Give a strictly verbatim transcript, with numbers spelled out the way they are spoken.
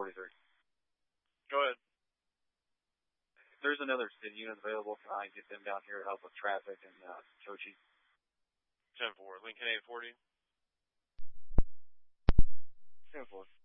forty-three. Go ahead. If there's another city unit available, can I get them down here to help with traffic and uh, Tochi? ten four. Lincoln eight forty. ten four.